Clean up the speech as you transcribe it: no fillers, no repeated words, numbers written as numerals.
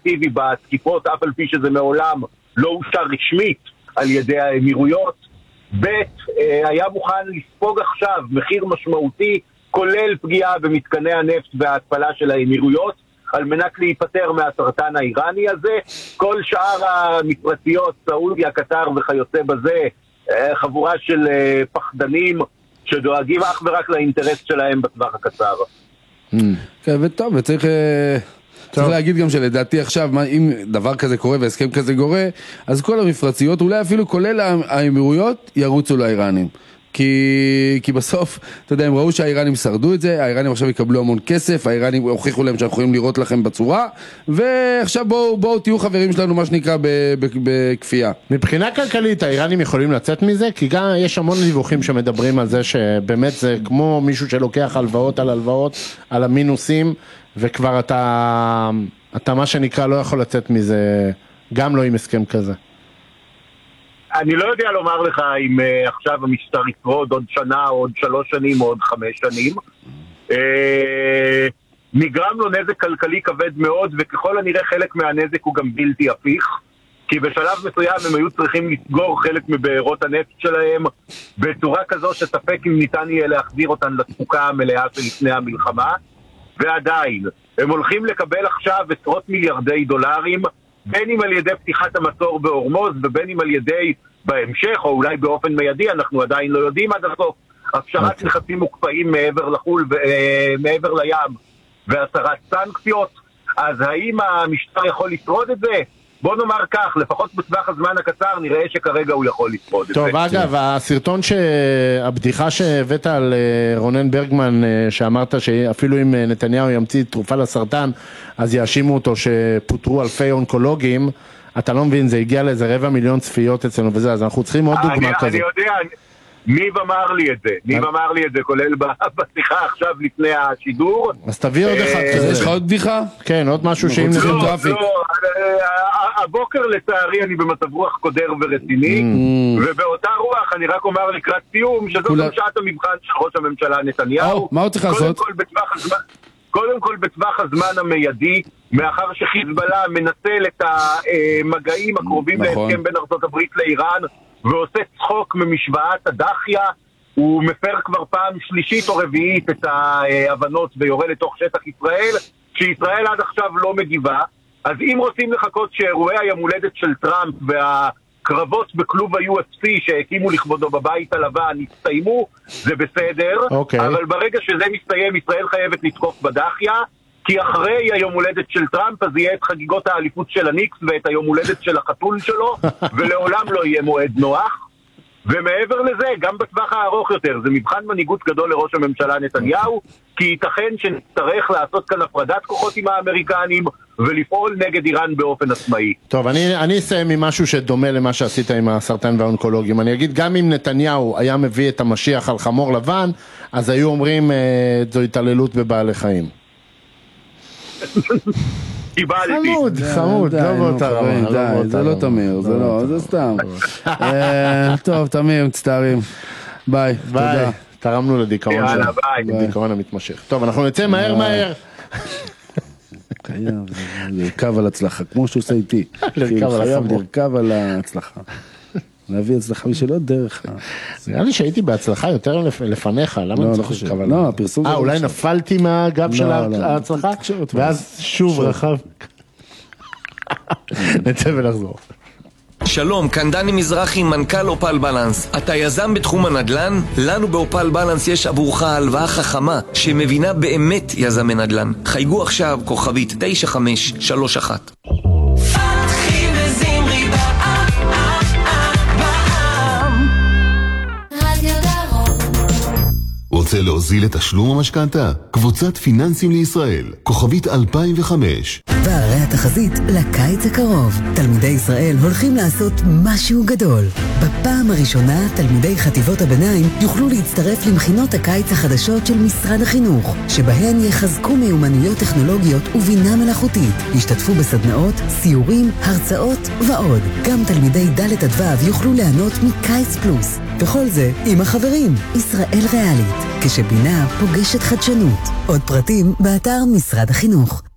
אקטיבי בתקיפות, אף על פי שזה מעולם לא אושר רשמית על ידי האמירויות. ב' היה מוכן לספוג עכשיו מחיר משמעותי, כולל פגיעה במתקני הנפט וההתפלה של האמירויות, על מנת להיפטר מהסרטן האיראני הזה. כל שאר המפרציות, סעודיה, קטר וכיוצא בזה, חבורה של פחדנים שדואגים אך ורק לאינטרס שלהם בטווח הקצר. כן, וטוב, וצריך להגיד גם שלדעתי עכשיו, אם דבר כזה קורה והסכם כזה קורה, אז כל המפרציות, אולי אפילו כולל האמירויות, ירוצו לאיראנים. כי בסוף, אתה יודע, הם ראו שהאיראנים שרדו את זה, האיראנים עכשיו יקבלו המון כסף, האיראנים הוכיחו להם שאנחנו יכולים לראות לכם בצורה, ועכשיו בואו תהיו חברים שלנו, מה שנקרא, בכפייה. מבחינה כלכלית, האיראנים יכולים לצאת מזה, כי גם יש המון דיווחים שמדברים על זה, שבאמת זה כמו מישהו שלוקח הלוואות על הלוואות, על המינוסים, וכבר אתה מה שנקרא לא יכול לצאת מזה, גם לא עם הסכם כזה. אני לא יודע לומר לך אם עכשיו המשטר ישרוד עוד שנה, עוד 3 שנים, עוד 5 שנים. נגרם לו נזק כלכלי כבד מאוד, וככל הנראה חלק מהנזק הוא גם בלתי הפיך, כי בשלב מסוים הם היו צריכים לסגור חלק מבארות הנפט שלהם בצורה כזו שספק אם ניתן יהיה להחזיר אותן לתפוקה המלאה שלפני המלחמה, ועדיין הם הולכים לקבל עכשיו עשרות מיליארדי דולרים, בין אם על ידי פתיחת המצור בהורמוז, ובין אם על ידי בהמשך, או אולי באופן מיידי, אנחנו עדיין לא יודעים עד הסוף, הפשרת נכסים מוקפאים מעבר לחול, מעבר לים, והסרת סנקציות. אז האם המשטר יכול לשרוד את זה? בוא נאמר כך, לפחות בטווח הזמן הקצר נראה שכרגע הוא יכול לשרוד את זה. טוב, אגב, הסרטון הבדיחה שהבאת על רונן ברגמן, שאמרת שאפילו אם נתניהו ימציא תרופה לסרטן, אז יאשימו אותו שפוטרו אלפי אונקולוגים, אתה לא מבין, זה הגיע לאיזה 250,000 צפיות אצלנו וזה, אז אנחנו צריכים עוד דוגמה כזאת. אני יודע, ניב אמר לי את זה, כולל בשיחה עכשיו לפני השידור. אז תביא עוד אחד כזה. יש לך עוד בדיחה? כן, עוד משהו שאם נראה טראפיק. הבוקר לצערי אני במצב רוח קודר ורציני, ובאותה רוח אני רק אומר לקראת סיום, שזאת גם שעת המבחן של ראש הממשלה נתניהו. מה הוא צריך לעשות? קודם כל בטווח הזמן המיידי, מאחר שחיזבאללה מנצל את המגעים הקרובים להסכם בין ארצות הברית לאיראן, ועושה צחוק ממשוואת הדחיה, הוא מפר כבר פעם שלישית או רביעית את ההבנות ויורה לתוך שטח ישראל, שישראל עד עכשיו לא מגיבה. אז אם רוצים לחכות שאירועי היום הולדת של טראמפ והקרבות בכלוב ה-UFC שהקימו לכבודו בבית הלבן יסתיימו, זה בסדר, אבל ברגע שזה מסתיים ישראל חייבת לתקוף בדחיה, כי אחרי היום הולדת של טראמפ אז יהיה את חגיגות האליפות של הניקס ואת היום הולדת של החתול שלו, ולעולם לא יהיה מועד נוח. ומעבר לזה, גם בטווח הארוך יותר, זה מבחן מנהיגות גדול לראש הממשלה נתניהו, כי ייתכן שנצטרך לעשות כאן הפרדת כוחות עם האמריקנים ולפעול נגד איראן באופן עצמאי. טוב, אני אסיים עם משהו שדומה למה שעשית עם הסרטן והאונקולוגים. אני אגיד, גם אם נתניהו היה מביא את המשיח על חמור לבן, אז היו אומרים, זו התעללות בבעלי חיים. חמוד, לא באותה רמה. זה לא תמיר, זה סתם. טוב, תמיר, מצטערים. ביי, תודה. תרמנו לדיכאון שלנו, לדיכאון המתמשך. טוב, אנחנו נצא מהר. קיים, לרכב על הצלחה, כמו שהוא עושה איתי. לרכב על ההצלחה. להביא הצלחה משלו דרך. נראה לי שהייתי בהצלחה יותר לפניך, למה אני צריך לרכב עליו? לא, הפרסום... אולי נפלתי מהגב של ההצלחה? ואז שוב רחב. נצא ונחזור. שלום, כאן דני מזרחי, מנכ"ל אופל בלנס. אתה יזם בתחום הנדל"ן? לנו באופל בלנס יש עבורך הלוואה חכמה שמבינה באמת יזמי נדל"ן. חייגו עכשיו כוכבית 9531. רוצה להוזיל את תשלום המשכנתה? קבוצת פיננסים לישראל, כוכבית 2005. והרי התחזית לקיץ הקרוב. תלמידי ישראל הולכים לעשות משהו גדול. בפעם הראשונה, תלמידי חטיבות הביניים יוכלו להצטרף למכינות הקיץ החדשות של משרד החינוך, שבהן יחזקו מיומנויות טכנולוגיות ובינה מלאכותית. ישתתפו בסדנאות, סיורים, הרצאות ועוד. גם תלמידי ד' עד ו' יוכלו ליהנות מקיץ פלוס. וכל זה עם החברים. ישראל ריאלית, כשבינה פוגשת חדשנות. עוד פרטים באתר משרד החינוך.